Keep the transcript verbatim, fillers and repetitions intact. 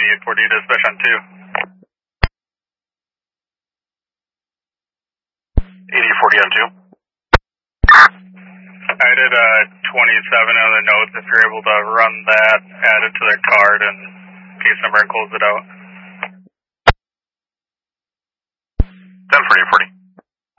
eight forty dispatch on two. eighty forty on two. I did uh, twenty-seven on the notes. If you're able to run that, add it to the card, and case number and close it out.